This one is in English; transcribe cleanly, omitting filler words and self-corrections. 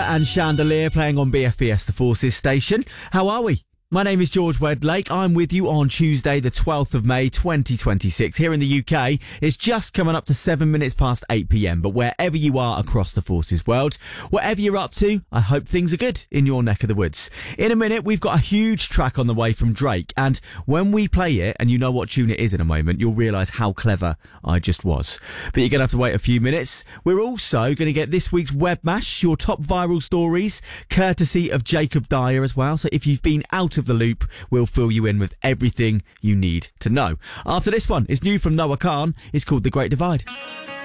and Chandelier playing on BFBS The Forces station. How are we? My name is George Wedlake. I'm with you on Tuesday, the 12th of May, 2026. Here in the UK, it's just coming up to 7 minutes past 8 p.m. But wherever you are across the Forces world, whatever you're up to, I hope things are good in your neck of the woods. In a minute, we've got a huge track on the way from Drake. And when we play it, and you know what tune it is in a moment, you'll realise how clever I just was. But you're going to have to wait a few minutes. We're also going to get this week's Webmash, your top viral stories, courtesy of Jacob Dyer as well. So if you've been out of the loop, we'll fill you in with everything you need to know. After this one, it's new from Noah Khan. It's called The Great Divide.